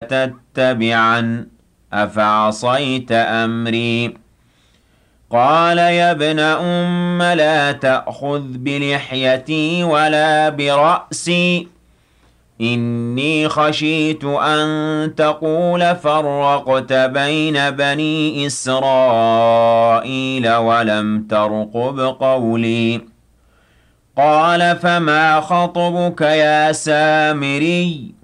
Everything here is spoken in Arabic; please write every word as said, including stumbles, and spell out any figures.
تتبعن أفعصيت أمري قال يا ابن أم لا تأخذ بلحيتي ولا برأسي إني خشيت أن تقول فرقت بين بني إسرائيل ولم ترقب قولي قال فما خطبك يا سامري